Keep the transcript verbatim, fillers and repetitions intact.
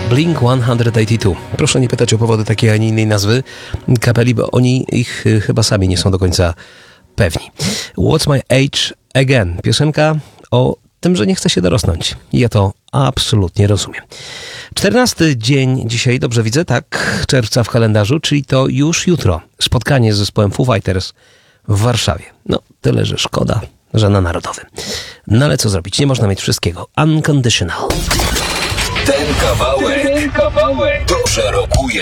Blink sto osiemdziesiąt dwa. Proszę nie pytać o powody takiej, a nie innej nazwy kapeli, bo oni ich chyba sami nie są do końca pewni. What's My Age Again? Piosenka o tym, że nie chce się dorosnąć. I ja to absolutnie rozumiem. czternasty dzień dzisiaj, dobrze widzę, tak, czerwca w kalendarzu, czyli to już jutro. Spotkanie z zespołem Foo Fighters w Warszawie. No, tyle, że szkoda, że na Narodowym. No ale co zrobić? Nie można mieć wszystkiego. Unconditional. Ten kawałek, ten kawałek to przerokuje.